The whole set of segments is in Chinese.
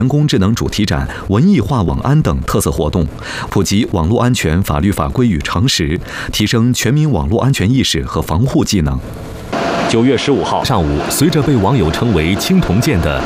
人工智能主题展、文艺化网安等特色活动，普及网络安全法律法规与常识，提升全民网络安全意识和防护技能。 9月15号上午，随着被网友称为“青铜剑”的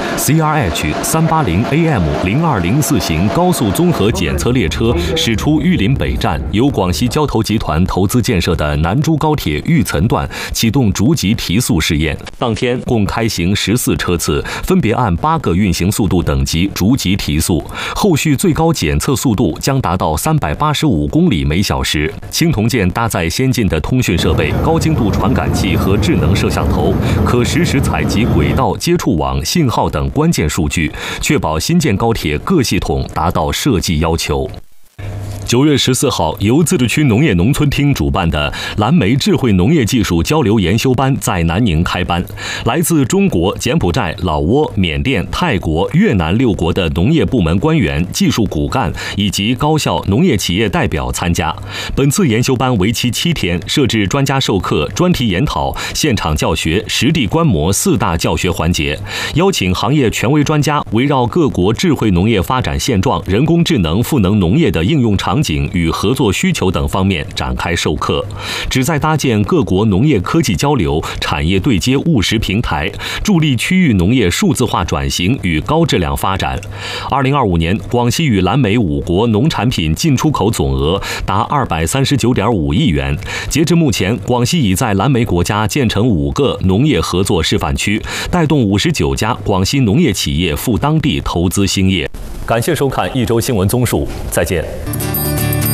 CRH380AM0204 型高速综合检测列车驶出玉林北站，由广西交投集团投资建设的南珠高铁玉岑段启动逐级提速试验。当天共开行14车次，分别按8个运行速度等级逐级提速，后续最高检测速度将达到385公里每小时。青铜剑搭载先进的通讯设备、高精度传感器和智能摄像头，可实时采集轨道、接触网、信号等关键数据，确保新建高铁各系统达到设计要求。9月14号，由自治区农业农村厅主办的蓝莓智慧农业技术交流研修班在南宁开班，来自中国、柬埔寨、老挝、缅甸、泰国、越南6国的农业部门官员、技术骨干以及高校农业企业代表参加。本次研修班为期7天，设置专家授课、专题研讨、现场教学、实地观摩4大教学环节，邀请行业权威专家围绕各国智慧农业发展现状、人工智能赋能农业的应用场景与合作需求等方面展开授课，旨在搭建各国农业科技交流、产业对接务实平台，助力区域农业数字化转型与高质量发展。2025年，广西与蓝莓5国农产品进出口总额达239.5亿元。截至目前，广西已在蓝莓国家建成5个农业合作示范区，带动59家广西农业企业赴当地投资兴业。感谢收看一周新闻综述，再见。